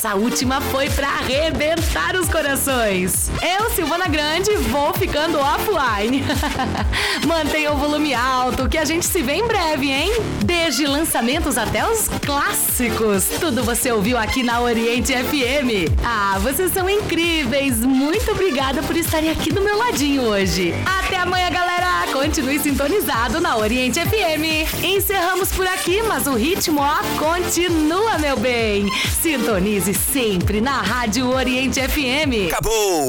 essa última foi pra arrebentar os corações. Eu, Silvana Grande, vou ficando offline. Mantenha o volume alto, que a gente se vê em breve, hein? Desde lançamentos até os clássicos, tudo você ouviu aqui na Oriente FM. Ah, vocês são incríveis. Muito obrigada por estarem aqui do meu ladinho hoje. Até amanhã, galera. Continue sintonizado na Oriente FM. Encerramos por aqui, mas o ritmo, ó, continua, meu bem. Sintonize sempre na Rádio Oriente FM. Acabou!